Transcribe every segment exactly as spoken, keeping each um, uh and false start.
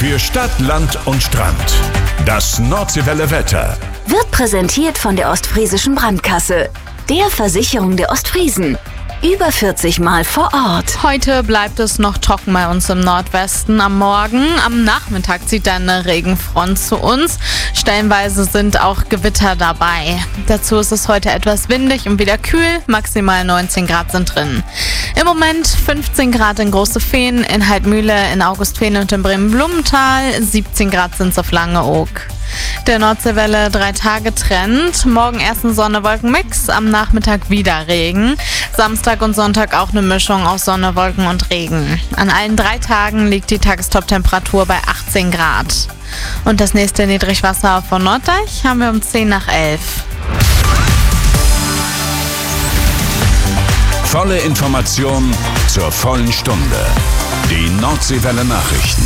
Für Stadt, Land und Strand. Das Nordseewelle Wetter wird präsentiert von der Ostfriesischen Brandkasse, der Versicherung der Ostfriesen. Über vierzig Mal vor Ort. Heute bleibt es noch trocken bei uns im Nordwesten am Morgen. Am Nachmittag zieht dann eine Regenfront zu uns. Stellenweise sind auch Gewitter dabei. Dazu ist es heute etwas windig und wieder kühl. Maximal neunzehn Grad sind drin. Im Moment fünfzehn Grad in Große Fehn, in Heidmühle, in Augustfehn und in Bremen-Blumenthal. siebzehn Grad sind es auf Langeoog. Der Nordseewelle drei Tage Trend. Morgen erst ein Sonne-Wolken-Mix, am Nachmittag wieder Regen. Samstag und Sonntag auch eine Mischung aus Sonne, Wolken und Regen. An allen drei Tagen liegt die Tagestop-Temperatur bei achtzehn Grad. Und das nächste Niedrigwasser von Norddeich haben wir um zehn nach elf. Volle Information zur vollen Stunde. Die Nordseewelle Nachrichten.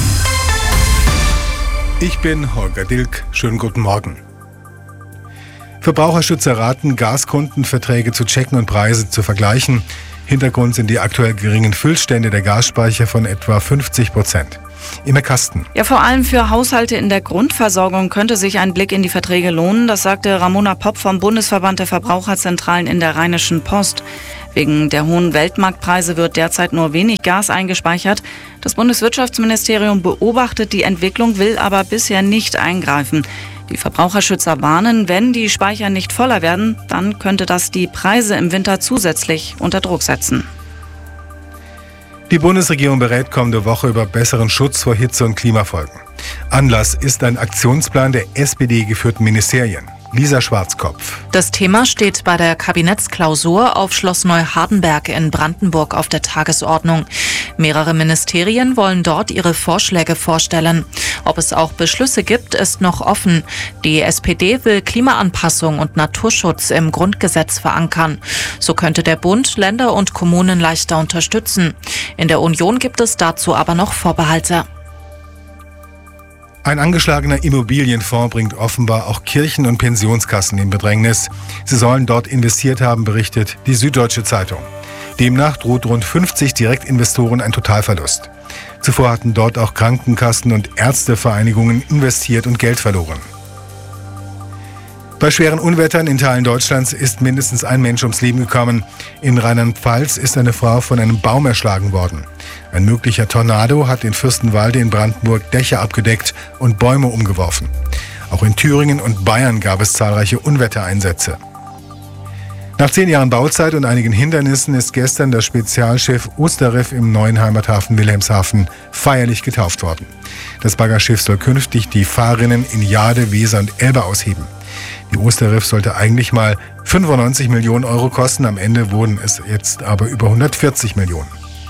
Ich bin Holger Dilk. Schönen guten Morgen. Verbraucherschützer raten, Gaskundenverträge zu checken und Preise zu vergleichen. Hintergrund sind die aktuell geringen Füllstände der Gasspeicher von etwa fünfzig Prozent. Immer Kasten. Ja, vor allem für Haushalte in der Grundversorgung könnte sich ein Blick in die Verträge lohnen. Das sagte Ramona Popp vom Bundesverband der Verbraucherzentralen in der Rheinischen Post. Wegen der hohen Weltmarktpreise wird derzeit nur wenig Gas eingespeichert. Das Bundeswirtschaftsministerium beobachtet die Entwicklung, will aber bisher nicht eingreifen. Die Verbraucherschützer warnen, wenn die Speicher nicht voller werden, dann könnte das die Preise im Winter zusätzlich unter Druck setzen. Die Bundesregierung berät kommende Woche über besseren Schutz vor Hitze- und Klimafolgen. Anlass ist ein Aktionsplan der S P D-geführten Ministerien. Lisa Schwarzkopf. Das Thema steht bei der Kabinettsklausur auf Schloss Neuhardenberg in Brandenburg auf der Tagesordnung. Mehrere Ministerien wollen dort ihre Vorschläge vorstellen. Ob es auch Beschlüsse gibt, ist noch offen. Die S P D will Klimaanpassung und Naturschutz im Grundgesetz verankern. So könnte der Bund Länder und Kommunen leichter unterstützen. In der Union gibt es dazu aber noch Vorbehalte. Ein angeschlagener Immobilienfonds bringt offenbar auch Kirchen und Pensionskassen in Bedrängnis. Sie sollen dort investiert haben, berichtet die Süddeutsche Zeitung. Demnach droht rund fünfzig Direktinvestoren ein Totalverlust. Zuvor hatten dort auch Krankenkassen und Ärztevereinigungen investiert und Geld verloren. Bei schweren Unwettern in Teilen Deutschlands ist mindestens ein Mensch ums Leben gekommen. In Rheinland-Pfalz ist eine Frau von einem Baum erschlagen worden. Ein möglicher Tornado hat in Fürstenwalde in Brandenburg Dächer abgedeckt und Bäume umgeworfen. Auch in Thüringen und Bayern gab es zahlreiche Unwettereinsätze. Nach zehn Jahren Bauzeit und einigen Hindernissen ist gestern das Spezialschiff Osterriff im neuen Heimathafen Wilhelmshaven feierlich getauft worden. Das Baggerschiff soll künftig die Fahrrinnen in Jade, Weser und Elbe ausheben. Die Osterriff sollte eigentlich mal fünfundneunzig Millionen Euro kosten, am Ende wurden es jetzt aber über hundertvierzig Millionen.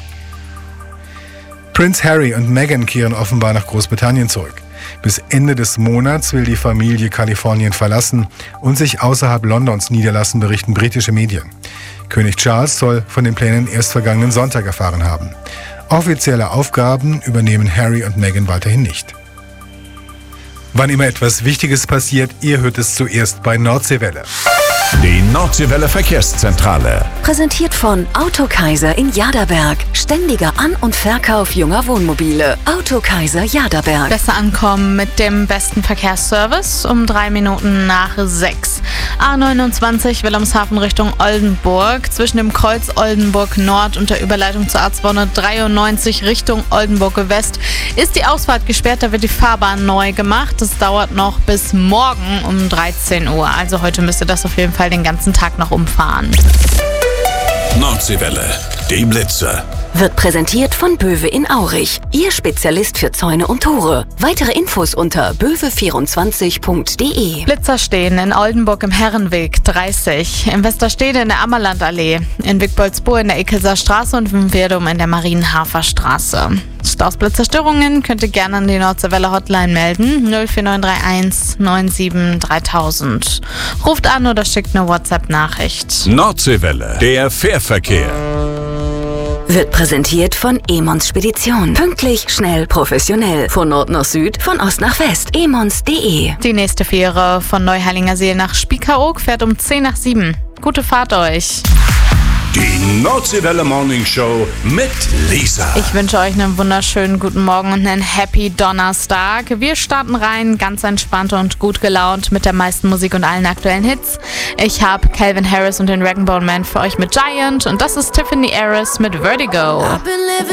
Prince Harry und Meghan kehren offenbar nach Großbritannien zurück. Bis Ende des Monats will die Familie Kalifornien verlassen und sich außerhalb Londons niederlassen, berichten britische Medien. König Charles soll von den Plänen erst vergangenen Sonntag erfahren haben. Offizielle Aufgaben übernehmen Harry und Meghan weiterhin nicht. Wann immer etwas Wichtiges passiert, ihr hört es zuerst bei Nordseewelle. Die Nordseewelle Verkehrszentrale. Präsentiert von Autokaiser in Jaderberg. Ständiger An- und Verkauf junger Wohnmobile. Autokaiser Jaderberg. Besser ankommen mit dem besten Verkehrsservice um drei Minuten nach sechs. A neunundzwanzig Wilhelmshaven Richtung Oldenburg. Zwischen dem Kreuz Oldenburg Nord und der Überleitung zur A zweihundertdreiundneunzig Richtung Oldenburg West ist die Ausfahrt gesperrt. Da wird die Fahrbahn neu gemacht. Das dauert noch bis morgen um dreizehn Uhr. Also heute müsst ihr das auf jeden Fall den ganzen Tag noch umfahren. Nordseewelle, die Blitze. Wird präsentiert von Böwe in Aurich. Ihr Spezialist für Zäune und Tore. Weitere Infos unter böwe vierundzwanzig punkt de. Blitzer stehen in Oldenburg im Herrenweg dreißig, in Westerstede in der Ammerlandallee, in Wickboldsburg in der Ekelser Straße und in Verdum in der Marienhafer Straße. Stausblitzerstörungen könnt ihr gerne an die Nordseewelle Hotline melden. null vier neun drei eins neun sieben dreitausend. Ruft an oder schickt eine WhatsApp-Nachricht. Nordseewelle, der Fährverkehr. Wird präsentiert von Emons Spedition. Pünktlich, schnell, professionell. Von Nord nach Süd, von Ost nach West. emons punkt de. Die nächste Fähre von Neuheilinger See nach Spiekeroog fährt um zehn nach sieben. Gute Fahrt euch. Die Nordseewelle Morning Show mit Lisa. Ich wünsche euch einen wunderschönen guten Morgen und einen Happy Donnerstag. Wir starten rein, ganz entspannt und gut gelaunt mit der meisten Musik und allen aktuellen Hits. Ich habe Calvin Harris und den Rag and Bone Man für euch mit Giant und das ist Tiffany Harris mit Vertigo.